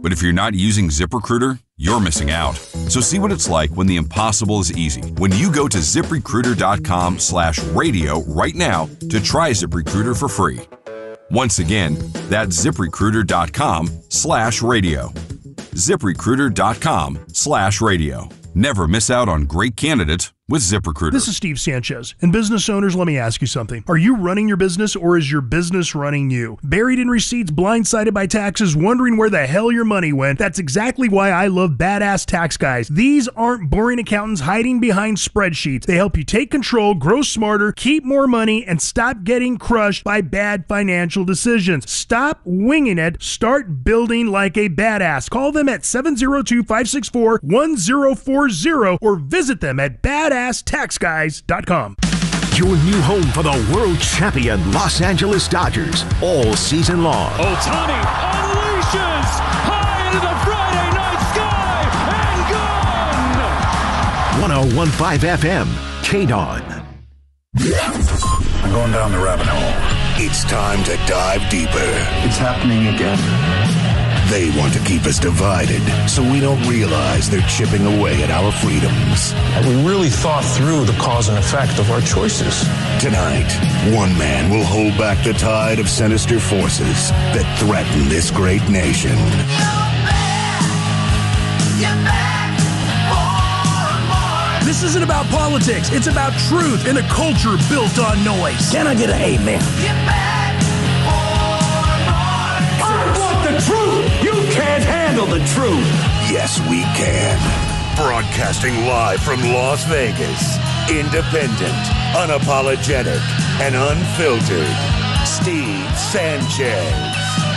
But if you're not using ZipRecruiter, you're missing out. So see what it's like when the impossible is easy. When you go to ZipRecruiter.com/radio right now to try ZipRecruiter for free. Once again, that's ZipRecruiter.com/radio. ZipRecruiter.com/radio. Never miss out on great candidates with ZipRecruiter. This is Steve Sanchez. And business owners, let me ask you something. Are you running your business or is your business running you? Buried in receipts, blindsided by taxes, wondering where the hell your money went? That's exactly why I love Badass Tax Guys. These aren't boring accountants hiding behind spreadsheets. They help you take control, grow smarter, keep more money, and stop getting crushed by bad financial decisions. Stop winging it. Start building like a badass. Call them at 702-564-1040 or visit them at BadassTaxGuys.com. Your new home for the world champion Los Angeles Dodgers all season long. Ohtani unleashes high into the Friday night sky and gone! 101.5 FM, KDON. I'm going down the rabbit hole. It's time to dive deeper. It's happening again. They want to keep us divided so we don't realize they're chipping away at our freedoms. And we really thought through the cause and effect of our choices. Tonight, one man will hold back the tide of sinister forces that threaten this great nation. This isn't about politics. It's about truth in a culture built on noise. Can I get an amen? The truth! You can't handle the truth! Yes, we can. Broadcasting live from Las Vegas. Independent, unapologetic, and unfiltered. Steve Sanchez.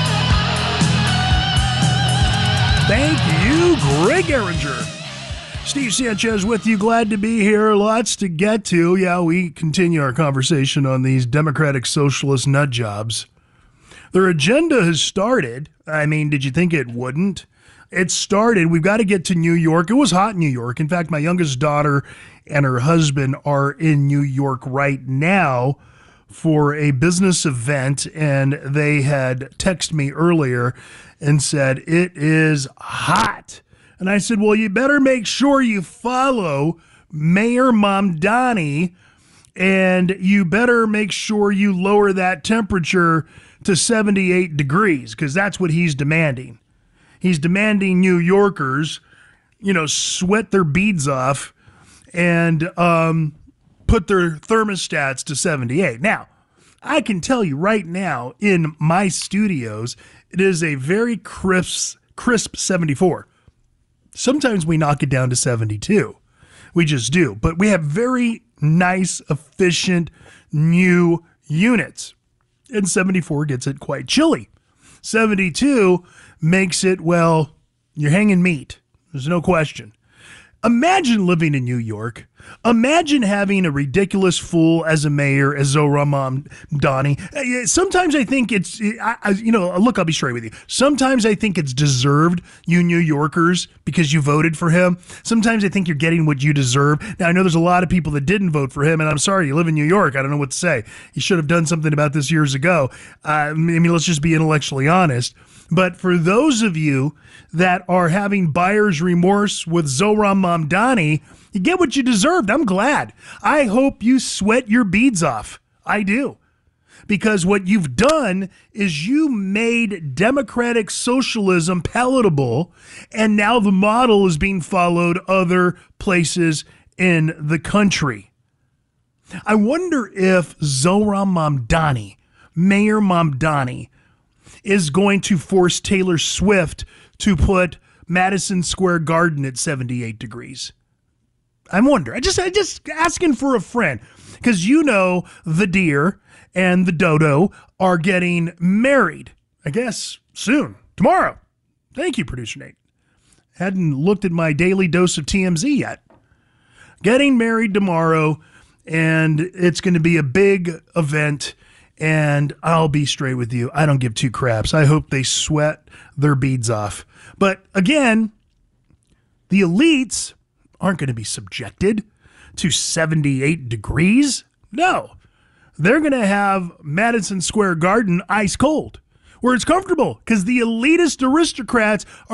Thank you, Greg Erringer. Steve Sanchez with you. Glad to be here. Lots to get to. Yeah, we continue our conversation on these Democratic Socialist nut jobs. Their agenda has started. I mean, did you think it wouldn't? It started. We've got to get to New York. It was hot in New York. In fact, my youngest daughter and her husband are in New York right now for a business event, and they had texted me earlier and said, it is hot. And I said, well, you better make sure you follow Mayor Mamdani, and you better make sure you lower that temperature to 78 degrees, because that's what he's demanding. He's demanding New Yorkers, sweat their beads off and put their thermostats to 78. Now, I can tell you right now in my studios, it is a very crisp 74. Sometimes we knock it down to 72. We just do. But we have very nice, efficient, new units. And 74 gets it quite chilly. 72 makes it, well, you're hanging meat. There's no question. Imagine living in New York. Imagine having a ridiculous fool as a mayor, as Zohran Mamdani. Sometimes I think it's, look, I'll be straight with you. Sometimes I think it's deserved, you New Yorkers, because you voted for him. Sometimes I think you're getting what you deserve. Now, I know there's a lot of people that didn't vote for him, and I'm sorry, you live in New York. I don't know what to say. You should have done something about this years ago. Let's just be intellectually honest. But for those of you that are having buyer's remorse with Zohran Mamdani, you get what you deserved. I'm glad. I hope you sweat your beads off. I do. Because what you've done is you made democratic socialism palatable, and now the model is being followed other places in the country. I wonder if Zohran Mamdani, Mayor Mamdani, is going to force Taylor Swift to put Madison Square Garden at 78 degrees. I wonder. I just asking for a friend, because the deer and the dodo are getting married, I guess, soon, tomorrow. Thank you, Producer Nate. Hadn't looked at my daily dose of TMZ yet. Getting married tomorrow, and it's going to be a big event. And I'll be straight with you. I don't give two craps. I hope they sweat their beads off. But again, the elites aren't going to be subjected to 78 degrees. No, they're going to have Madison Square Garden ice cold, where it's comfortable, because the elitist aristocrats